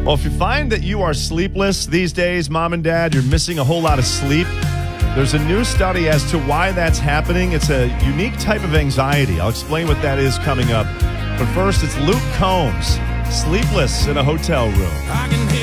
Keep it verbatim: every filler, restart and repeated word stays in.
Well, if you find that you are sleepless these days, mom and dad, you're missing a whole lot of sleep, there's a new study as to why that's happening. It's a unique type of anxiety. I'll explain what that is coming up. But first, it's Luke Combs, sleepless in a hotel room.